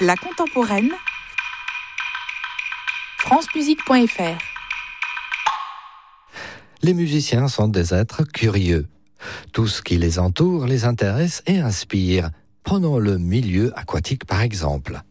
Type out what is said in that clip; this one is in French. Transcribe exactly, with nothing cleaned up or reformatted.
La contemporaine, francemusique point f r. Les musiciens sont des êtres curieux. Tout ce qui les entoure les intéresse et inspire. Prenons le milieu aquatique par exemple.